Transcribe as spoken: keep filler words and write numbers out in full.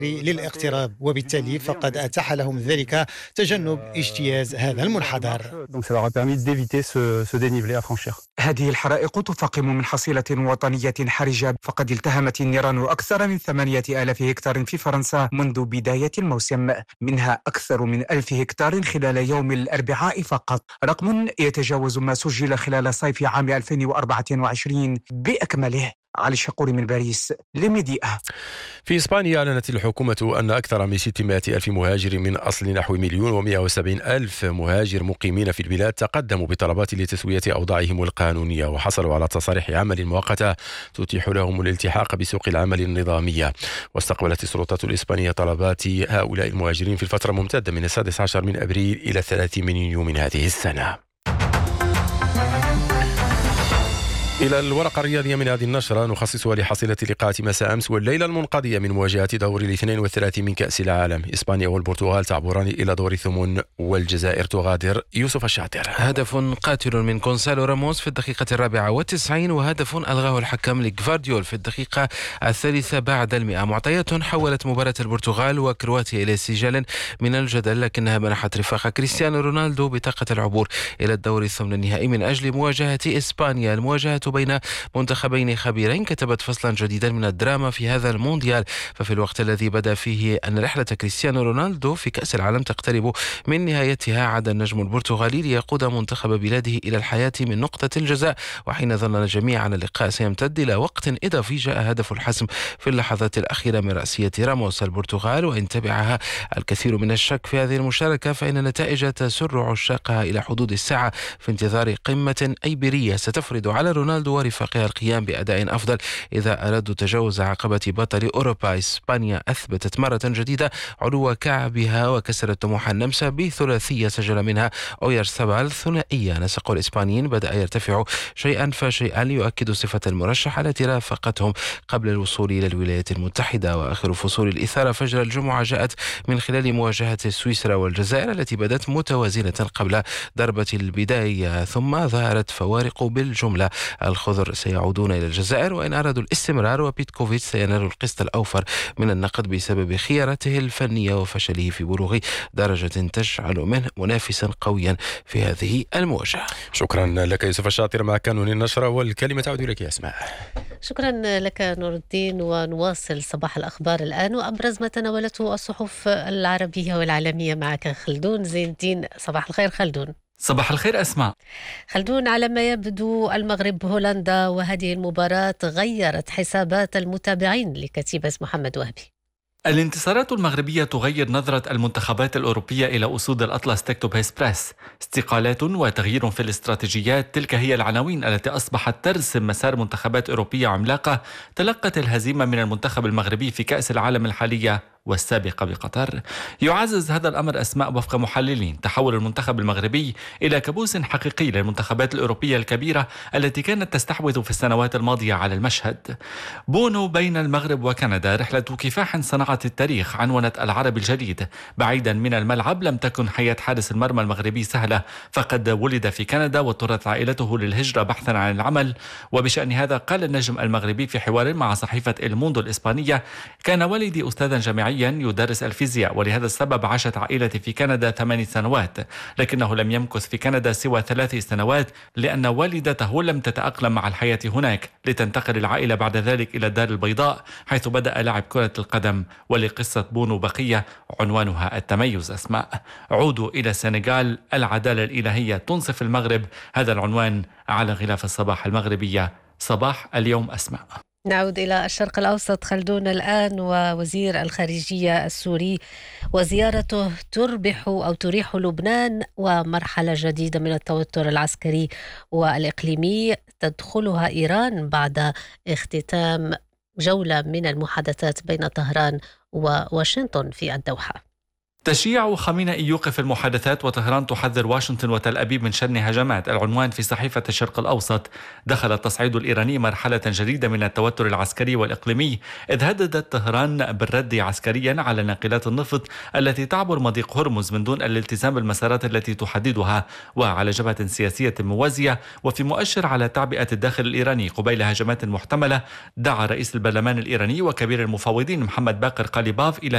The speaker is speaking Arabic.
للاقتراب، وبالتالي فقد أتاح لهم ذلك تجنب اجتياز هذا المنحدر. هذه الحرائق تفاقم من حصيلة وطنية حرجة، فقد التهمت النيران أكثر من ثمانية آلاف هكتار في فرنسا منذ بداية الموسم، منها أكثر من ألف هكتار خلال يوم الأربعاء فقط، رقم يتجاوز ما سجل خلال صيف عام ألفين وأربعة وعشرين بأكمله. علي الشقوري من باريس لميديا. في إسبانيا أعلنت الحكومة أن أكثر من ستمائة ألف مهاجر من أصل نحو مليون ومئة وسبعين ألف مهاجر مقيمين في البلاد تقدموا بطلبات لتسوية أوضاعهم القانونية، وحصلوا على تصاريح عمل مؤقتة تتيح لهم الالتحاق بسوق العمل النظامية. واستقبلت السلطات الإسبانية طلبات هؤلاء المهاجرين في الفترة الممتدة من السادس عشر من أبريل إلى الثلاثين من يونيو من هذه السنة. إلى الورقة الرياضية من هذه النشرة نخصصها لحصيلة لقاءات مساء أمس والليلة المنقضية من مواجهة دور الاثنين والثلاثين من كأس العالم. إسبانيا والبرتغال تعبران إلى دور الثمن والجزائر تغادر. يوسف الشاطر. هدف قاتل من كونسالو راموس في الدقيقة الرابعة والتسعين، وهدف ألغاه الحكم لغفارديول في الدقيقة الثالثة بعد المئة. معطيات حولت مباراة البرتغال وكرواتيا إلى سجال من الجدل، لكنها منحت رفاق كريستيانو رونالدو بطاقة العبور إلى الدور الثمن النهائي من أجل مواجهة إسبانيا. المواجهة بين منتخبين خبيرين كتبت فصلا جديدا من الدراما في هذا المونديال، ففي الوقت الذي بدا فيه أن رحلة كريستيانو رونالدو في كأس العالم تقترب من نهايتها، عاد النجم البرتغالي ليقود منتخب بلاده إلى الحياة من نقطة الجزاء. وحين ظن الجميع أن اللقاء سيمتد إلى وقت إضافي، جاء هدف الحسم في اللحظات الأخيرة من رأسية راموس. البرتغال وإن تبعها الكثير من الشك في هذه المشاركة، فإن النتائج تسر عشاقها إلى حدود الساعة في انتظار قمة أيبيرية ستفرض على رونالدو ورفاقها القيام بأداء أفضل إذا أرادوا تجاوز عقبة بطل أوروبا. إسبانيا أثبتت مرة جديدة علو كعبها وكسرت طموح النمسا بثلاثية سجل منها أويارزابال. ثنائية نسق الإسبانيين بدأ يرتفع شيئا فشيئا ليؤكد صفة المرشح التي رافقتهم قبل الوصول إلى الولايات المتحدة. وآخر فصول الإثارة فجر الجمعة جاءت من خلال مواجهة سويسرا والجزائر التي بدت متوازنة قبل ضربة البداية، ثم ظهرت فوارق بالجملة. الخضر سيعودون إلى الجزائر وإن أرادوا الاستمرار، وبيتكوفيتش سينال القسط الأوفر من النقد بسبب خيارته الفنية وفشله في بلوغ درجة تجعل منه منافسا قويا في هذه المواجهة. شكرا لك يوسف الشاطر مع كانون النشرة، والكلمة تعود لك يا أسماء. شكرا لك نور الدين، ونواصل صباح الأخبار الآن وأبرز ما تناولته الصحف العربية والعالمية معك خلدون زين الدين. صباح الخير خلدون. صباح الخير أسماء. خلدون، على ما يبدو المغرب هولندا وهذه المباراة غيرت حسابات المتابعين لكتيبة محمد وهبي. الانتصارات المغربية تغير نظرة المنتخبات الأوروبية إلى أسود الأطلس، تكتب هيسبريس. استقالات وتغيير في الاستراتيجيات، تلك هي العناوين التي أصبحت ترسم مسار منتخبات أوروبية عملاقة تلقت الهزيمة من المنتخب المغربي في كأس العالم الحالية والسابقة بقطر. يعزز هذا الأمر أسماء وفق محللين تحول المنتخب المغربي إلى كابوس حقيقي للمنتخبات الأوروبية الكبيرة التي كانت تستحوذ في السنوات الماضية على المشهد. بونو بين المغرب وكندا، رحلة كفاح صنعت التاريخ، عنونت العرب الجديد. بعيدا من الملعب لم تكن حياة حارس المرمى المغربي سهلة، فقد ولد في كندا واضطرت عائلته للهجرة بحثا عن العمل. وبشأن هذا قال النجم المغربي في حوار مع صحيفة الموندو الإسبانية: كان والدي أستاذا جامعيا يدرس الفيزياء، ولهذا السبب عاشت عائلتي في كندا ثمان سنوات، لكنه لم يمكث في كندا سوى ثلاث سنوات لأن والدته لم تتأقلم مع الحياة هناك، لتنتقل العائلة بعد ذلك إلى الدار البيضاء حيث بدأ لعب كرة القدم. ولقصة بونو بقية عنوانها التميز. أسماء، عودوا إلى السنغال، العدالة الإلهية تنصف المغرب، هذا العنوان على غلاف الصباح المغربية صباح اليوم. أسماء، نعود إلى الشرق الأوسط خلدون الآن، ووزير الخارجية السوري وزيارته تربح أو تريح لبنان ومرحلة جديدة من التوتر العسكري والإقليمي تدخلها إيران بعد اختتام جولة من المحادثات بين طهران وواشنطن في الدوحة. تشييع خامنئي يوقف المحادثات، وطهران تحذر واشنطن وتل أبيب من شن هجمات. العنوان في صحيفة الشرق الأوسط: دخل التصعيد الإيراني مرحلة جديدة من التوتر العسكري والإقليمي، إذ هددت طهران بالرد عسكريا على ناقلات النفط التي تعبر مضيق هرمز من دون الالتزام بالمسارات التي تحددها، وعلى جبهة سياسية موازية وفي مؤشر على تعبئة الداخل الإيراني قبيل هجمات محتملة. دعا رئيس البرلمان الإيراني وكبير المفاوضين محمد باقر قاليباف إلى